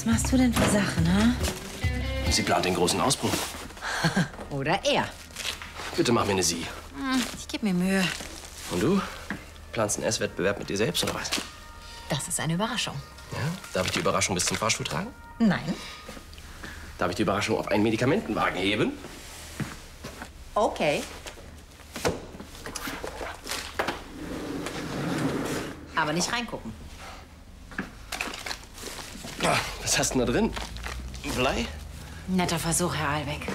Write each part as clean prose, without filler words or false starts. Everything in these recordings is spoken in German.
Was machst du denn für Sachen, ha? Sie plant den großen Ausbruch. Oder er. Bitte mach mir eine Sie. Ich gebe mir Mühe. Und du? Planst einen Esswettbewerb mit dir selbst, oder was? Das ist eine Überraschung. Ja? Darf ich die Überraschung bis zum Fahrstuhl tragen? Nein. Darf ich die Überraschung auf einen Medikamentenwagen heben? Okay. Aber nicht reingucken. Ah, was hast du denn da drin? Blei? Netter Versuch, Herr Albeck.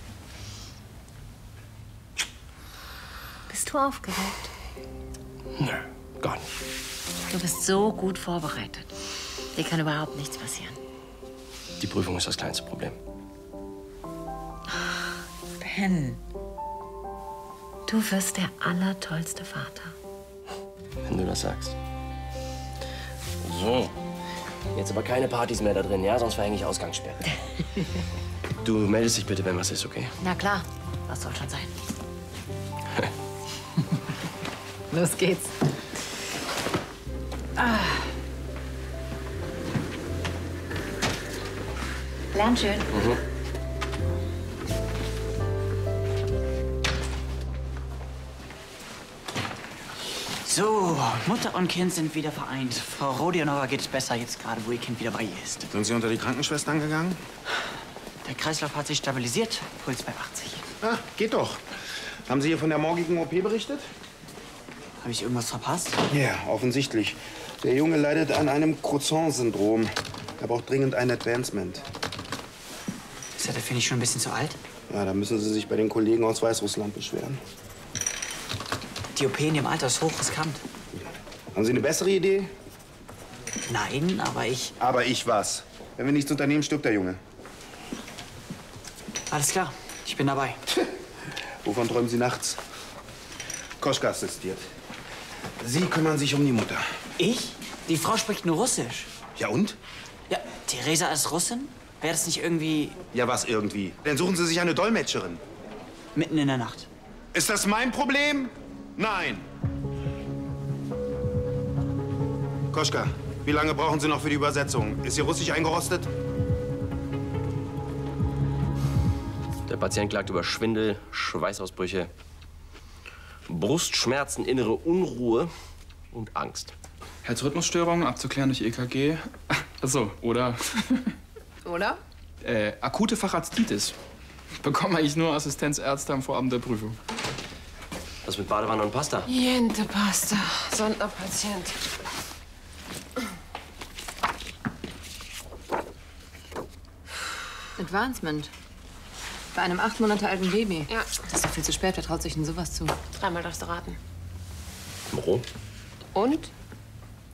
Bist du aufgeregt? Nö, gar nicht. Du bist so gut vorbereitet. Dir kann überhaupt nichts passieren. Die Prüfung ist das kleinste Problem. Ben, du wirst der allertollste Vater. Wenn du das sagst. So. Jetzt aber keine Partys mehr da drin, ja? Sonst verhänge ich Ausgangssperre. Du meldest dich bitte, wenn was ist, okay? Na klar, was soll schon sein. Los geht's. Lern schön. So, Mutter und Kind sind wieder vereint. Frau Rodionova geht es besser jetzt gerade, wo ihr Kind wieder bei ihr ist. Sind Sie unter die Krankenschwestern gegangen? Der Kreislauf hat sich stabilisiert, Puls bei 80. Ah, geht doch. Haben Sie hier von der morgigen OP berichtet? Habe ich irgendwas verpasst? Ja, offensichtlich. Der Junge leidet an einem Croissant-Syndrom. Er braucht dringend ein Advancement. Ist er dafür nicht schon ein bisschen zu alt? Ja, da müssen Sie sich bei den Kollegen aus Weißrussland beschweren. Die OP in dem Alter ist hochriskant. Haben Sie eine bessere Idee? Nein, aber ich... Aber ich was. Wenn wir nichts unternehmen, stirbt der Junge. Alles klar, ich bin dabei. Wovon träumen Sie nachts? Koschka assistiert. Sie kümmern sich um die Mutter. Ich? Die Frau spricht nur Russisch. Ja und? Ja, Theresa ist Russin? Wäre das nicht irgendwie Ja, was irgendwie? Dann suchen Sie sich eine Dolmetscherin. mitten in der Nacht? Ist das mein Problem? Nein. Koschka, wie lange brauchen Sie noch für die Übersetzung? Ist Ihr Russisch eingerostet? Der Patient klagt über Schwindel, Schweißausbrüche, Brustschmerzen, innere Unruhe und Angst. Herzrhythmusstörungen abzuklären durch EKG. Achso, oder? Oder? Akute Facharztitis. Bekommen eigentlich nur Assistenzärzte am Vorabend der Prüfung. Was mit Badewanne und Pasta? Niente Pasta, Sonderpatient. Advancement. Bei einem 8 Monate alten Baby. Ja, Das ist doch viel zu spät. Wer traut sich denn sowas zu? 3-mal darfst du raten. Moro? Und?